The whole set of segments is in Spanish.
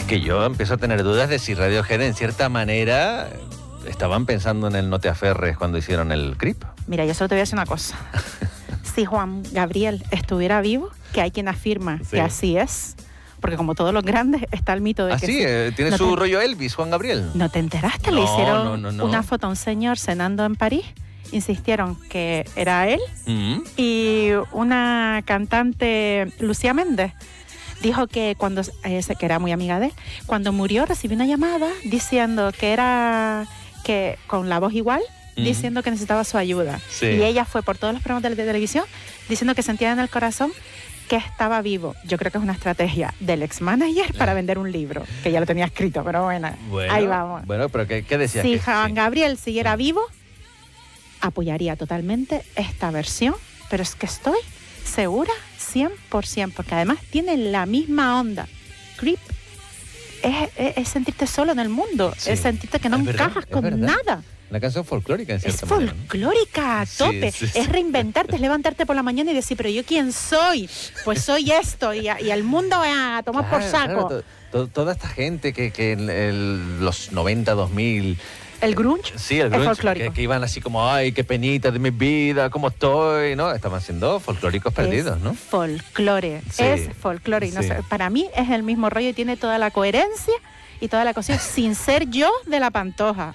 Que yo empiezo a tener dudas de si Radiohead en cierta manera estaban pensando en el No te aferres cuando hicieron el Creep. Mira, yo solo te voy a decir una cosa. Si Juan Gabriel estuviera vivo, que hay quien afirma que así es, porque como todos los grandes está el mito de que sí, tiene ¿No su rollo Elvis, Juan Gabriel. ¿No te enteraste? No, Le hicieron no. una foto a un señor cenando en París. Insistieron que era él. Y una cantante, Lucía Méndez, dijo que cuando que era muy amiga de él, cuando murió recibió una llamada diciendo que era que con la voz igual, diciendo que necesitaba su ayuda. Sí. Y ella fue por todos los programas de televisión diciendo que sentía en el corazón que estaba vivo. Yo creo que es una estrategia del ex-manager para vender un libro, que ya lo tenía escrito, pero bueno, ahí vamos. Bueno, pero ¿qué decías? Si Juan Gabriel siguiera vivo, apoyaría totalmente esta versión, pero es que estoy segura 100%, porque además tiene la misma onda. Creep es sentirte solo en el mundo, es sentirte que no encajas con nada. Una canción folclórica en cierta manera. Es folclórica a tope. Es reinventarte, es levantarte por la mañana y decir, pero ¿yo quién soy? Pues soy esto, y al mundo a tomar por saco. Toda esta gente que en los 90, 2000... ¿El grunge? Sí, el grunge, que iban así como, ay, qué penita de mi vida, cómo estoy, ¿no? Estaban siendo folclóricos perdidos, ¿no? Folclore, es folclore. No sé, para mí es el mismo rollo y tiene toda la coherencia y toda la cosa, sin ser yo de la Pantoja.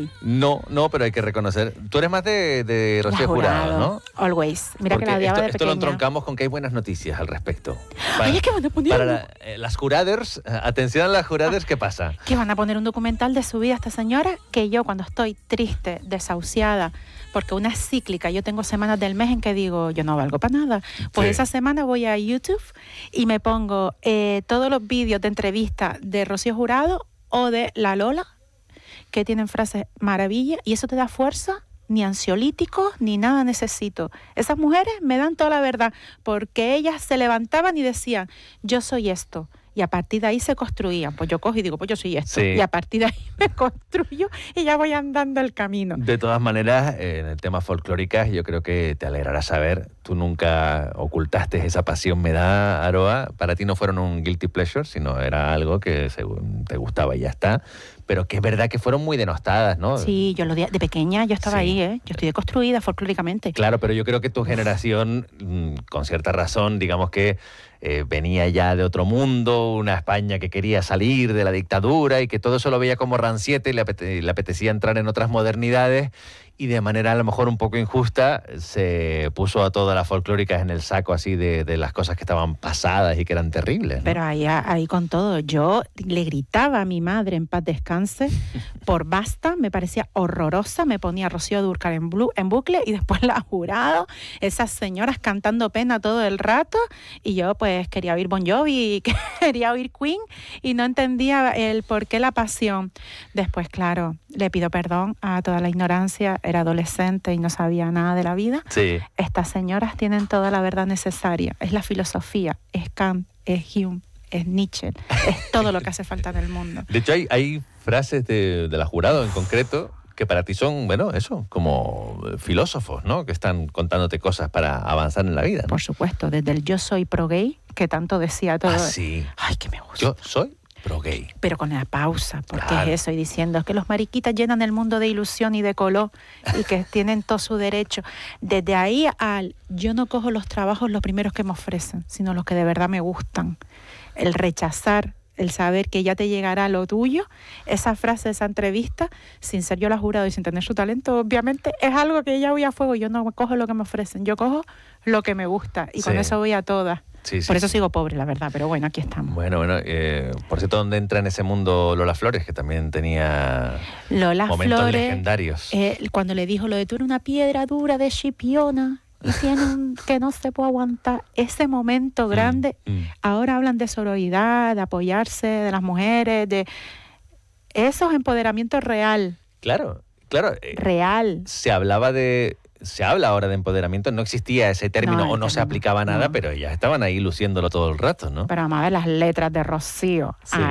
No, pero hay que reconocer. Tú eres más de Rocío Jurado, ¿no? Always. Mira, porque que la odiaba de pequeña. Esto lo entroncamos con que hay buenas noticias al respecto. Ay, es que van a poner... Para las juraders, atención a las juraders, ¿qué pasa? Que van a poner un documental de su vida esta señora, que yo cuando estoy triste, desahuciada, porque una es cíclica, yo tengo semanas del mes en que digo, yo no valgo para nada. Pues esa semana voy a YouTube y me pongo todos los vídeos de entrevistas de Rocío Jurado o de La Lola, que tienen frases maravillas, y eso te da fuerza, ni ansiolíticos, ni nada necesito. Esas mujeres me dan toda la verdad, porque ellas se levantaban y decían, yo soy esto. Y a partir de ahí se construían. Pues yo cojo y digo, pues yo soy esto. Y a partir de ahí me construyo y ya voy andando el camino. De todas maneras, en el tema folclóricas, yo creo que te alegrará saber, tú nunca ocultaste esa pasión, me da, Aroa. Para ti no fueron un guilty pleasure, sino era algo que según te gustaba y ya está. Pero que es verdad que fueron muy denostadas, ¿no? Sí, yo de pequeña yo estaba ahí, ¿eh? Yo estoy deconstruida folclóricamente. Claro, pero yo creo que tu generación, con cierta razón, digamos que venía ya de otro mundo, una España que quería salir de la dictadura y que todo eso lo veía como ranciete y le apetecía entrar en otras modernidades, y de manera a lo mejor un poco injusta se puso a todas las folclóricas en el saco así de las cosas que estaban pasadas y que eran terribles, ¿no? Pero ahí con todo, yo le gritaba a mi madre, en paz descanse, por Basta, me parecía horrorosa, me ponía Rocío Dúrcal en bucle y después La Jurado, esas señoras cantando pena todo el rato, y yo pues quería oír Bon Jovi, quería oír Queen y no entendía el por qué la pasión. Después, claro, le pido perdón a toda la ignorancia, era adolescente y no sabía nada de la vida. Estas señoras tienen toda la verdad necesaria, es la filosofía, es Kant, es Hume, es Nietzsche, es todo lo que hace falta en el mundo. De hecho, hay frases de La Jurado en concreto que para ti son, bueno, eso, como filósofos, ¿no? Que están contándote cosas para avanzar en la vida, ¿no? Por supuesto, desde el yo soy pro gay, que tanto decía todo. Sí. Ay, que me gusta. Yo soy pro gay. Pero con la pausa, porque es eso, y diciendo es que los mariquitas llenan el mundo de ilusión y de color y que tienen todo su derecho. Desde ahí al yo no cojo los trabajos los primeros que me ofrecen, sino los que de verdad me gustan. El rechazar, el saber que ya te llegará lo tuyo, esa frase, esa entrevista, sin ser yo La Jurado y sin tener su talento, obviamente, es algo que ya voy a fuego. Yo no cojo lo que me ofrecen, yo cojo lo que me gusta y con eso voy a todas. Por eso sigo pobre, la verdad, pero bueno, aquí estamos. Bueno, por cierto, ¿dónde entra en ese mundo Lola Flores, que también tenía momentos Flores, legendarios? Cuando le dijo lo de tú eres una piedra dura de Chipiona y tiene que no se puede aguantar, ese momento grande. Ahora hablan de sororidad, de apoyarse, de las mujeres, de esos empoderamientos real. Claro. Real. Se habla ahora de empoderamiento, no existía ese término no se aplicaba nada, pero ya estaban ahí luciéndolo todo el rato, ¿no? Pero vamos a ver las letras de Rocío.